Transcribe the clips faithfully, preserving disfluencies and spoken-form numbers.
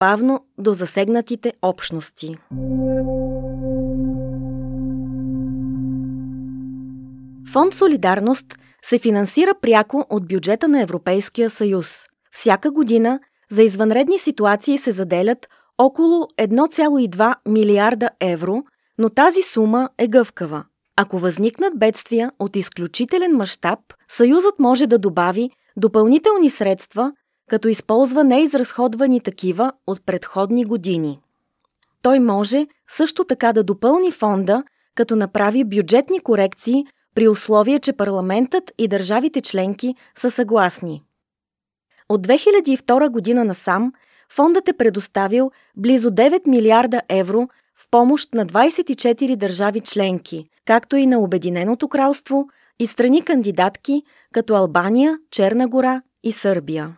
незабавно до засегнатите общности. Фонд Солидарност се финансира пряко от бюджета на Европейския съюз. Всяка година за извънредни ситуации се заделят около едно цяло и две милиарда евро, но тази сума е гъвкава. Ако възникнат бедствия от изключителен мащаб, Съюзът може да добави допълнителни средства, като използва неизразходвани такива от предходни години. Той може също така да допълни фонда, като направи бюджетни корекции при условие, че парламентът и държавите членки са съгласни. От две хиляди и втора година насам фондът е предоставил близо девет милиарда евро в помощ на двадесет и четири държави членки, както и на Обединеното кралство и страни кандидатки, като Албания, Черна гора и Сърбия.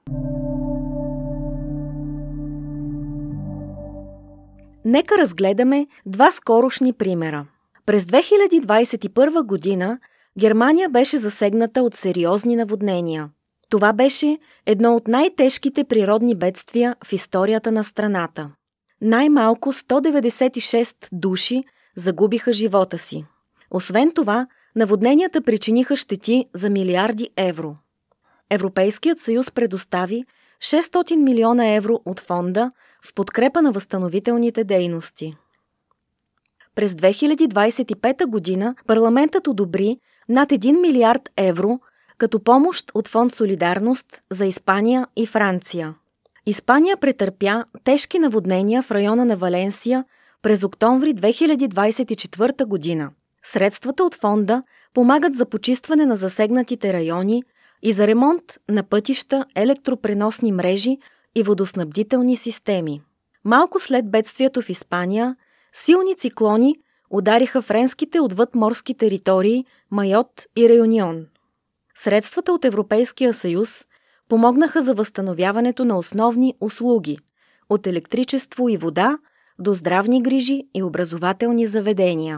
Нека разгледаме два скорошни примера. През две хиляди двадесет и първа година Германия беше засегната от сериозни наводнения. Това беше едно от най-тежките природни бедствия в историята на страната. Най-малко сто деветдесет и шест души загубиха живота си. Освен това, наводненията причиниха щети за милиарди евро. Европейският съюз предостави шестстотин милиона евро от фонда в подкрепа на възстановителните дейности. През две хиляди двадесет и пета година парламентът одобри над един милиард евро като помощ от фонд Солидарност за Испания и Франция. Испания претърпя тежки наводнения в района на Валенсия през октомври две хиляди двадесет и четвърта година. Средствата от фонда помагат за почистване на засегнатите райони и за ремонт на пътища, електропреносни мрежи и водоснабдителни системи. Малко след бедствието в Испания, силни циклони удариха френските отвъдморски територии Майот и Реюнион. Средствата от Европейския съюз помогнаха за възстановяването на основни услуги – от електричество и вода до здравни грижи и образователни заведения.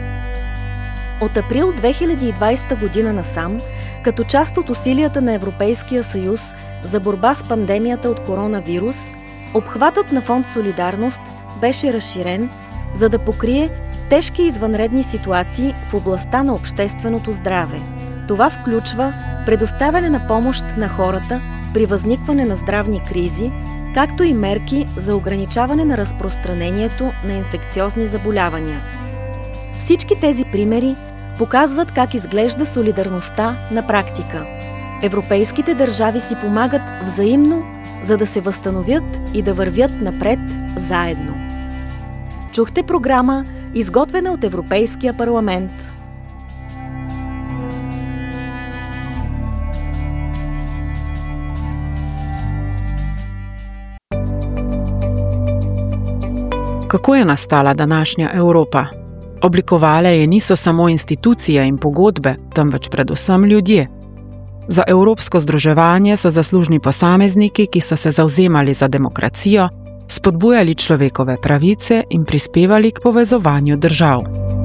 От април две хиляди и двадесета година насам, като част от усилията на Европейския съюз за борба с пандемията от коронавирус, обхватът на фонд Солидарност беше разширен, за да покрие тежки извънредни ситуации в областта на общественото здраве. Това включва предоставяне на помощ на хората при възникване на здравни кризи, както и мерки за ограничаване на разпространението на инфекциозни заболявания. Всички тези примери показват как изглежда солидарността на практика. Европейските държави си помагат взаимно, за да се възстановят и да вървят напред заедно. Чухте програма, изготвена от Европейския парламент. Kako je nastala današnja Evropa? Oblikovale je niso samo institucije in pogodbe, temveč predvsem ljudje. Za evropsko združevanje so zaslužni posamezniki, ki so se zavzemali za demokracijo, spodbujali človekove pravice in prispevali k povezovanju držav.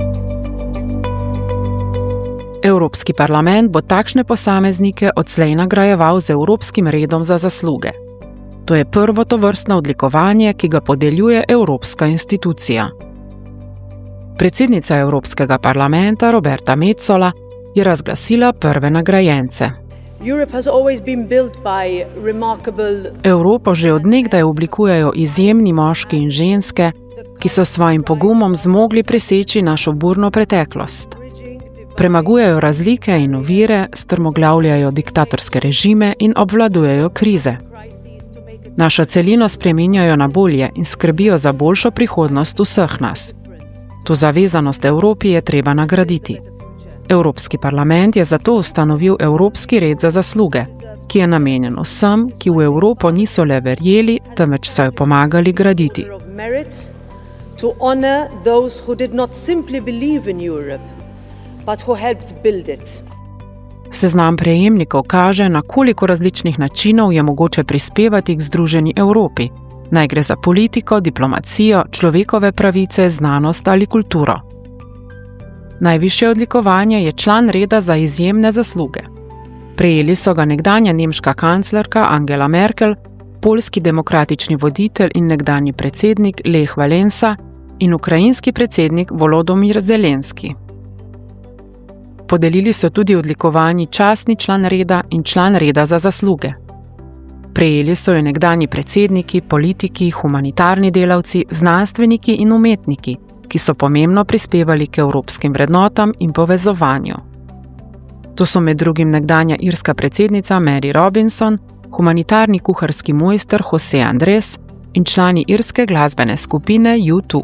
Evropski parlament bo takšne posameznike odslej nagrajeval z Evropskim redom za zasluge. To je prvo tovrstno odlikovanje, ki ga podeljuje evropska institucija. Predsednica Evropskega parlamenta Roberta Metsola je razglasila prve nagrajence. Evropo že od nekdaj oblikujejo izjemni moški in ženske, ki so s svojim pogumom zmogli preseči našo burno preteklost. Premagujejo razlike in ovire, strmoglavljajo diktatorske režime in obvladujejo krize. Našo celino spreminjajo na bolje in skrbijo za boljšo prihodnost vseh nas. To zavezanost Evropi je treba nagraditi. Evropski parlament je zato ustanovil Evropski red za zasluge, ki je namenjen vsem, ki v Evropo niso le verjeli, temveč so jo pomagali graditi. Seznam prejemnikov kaže, na koliko različnih načinov je mogoče prispevati k združeni Evropi. Naj gre za politiko, diplomacijo, človekove pravice, znanost ali kulturo. Najvišje odlikovanje je član reda za izjemne zasluge. Prejeli so ga nekdanja nemška kanclerka Angela Merkel, poljski demokratični voditelj in nekdanji predsednik Lech Valensa in ukrajinski predsednik Volodomir Zelenski. Podelili so tudi odlikovani častni član reda in član reda za zasluge. Prejeli so jo nekdanji predsedniki, politiki, humanitarni delavci, znanstveniki in umetniki, ki so pomembno prispevali k evropskim vrednotam in povezovanju. To so med drugim nekdanja irska predsednica Mary Robinson, humanitarni kuharski mojster Jose Andres in člani irske glasbene skupine U dva.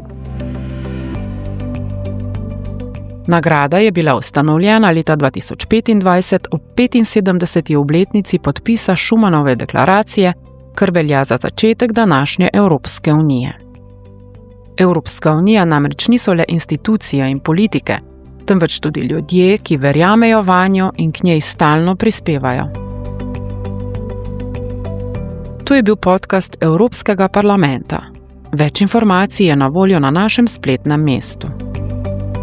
Nagrada je bila ustanovljena leta dva tisoč petindvajset ob petinsedemdeseti obletnici podpisa Schumanove deklaracije, kar velja za začetek današnje Evropske unije. Evropska unija namreč niso le institucije in politike, temveč tudi ljudje, ki verjamejo vanjo in k njej stalno prispevajo. To je bil podcast Evropskega parlamenta. Več informacij je na voljo na našem spletnem mestu.